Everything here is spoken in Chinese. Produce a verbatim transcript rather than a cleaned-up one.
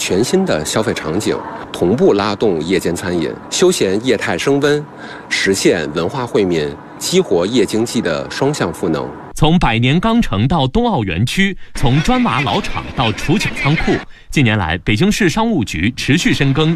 全新的消费场景，同步拉动夜间餐饮、休闲业态升温，实现文化惠民、激活夜经济的双向赋能。 从百年钢城到冬奥园区，从砖瓦老厂到储景仓库，近年来，北京市商务局持续深耕